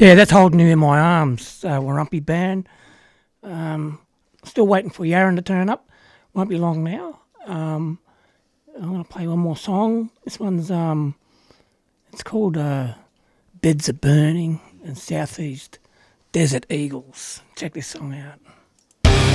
Yeah, that's Holding You in My Arms, Warrumpy Band. Still waiting for Yaron to turn up. Won't be long now. I'm going to play one more song. This one's, it's called Beds Are Burning and Southeast Desert Eagles. Check this song out.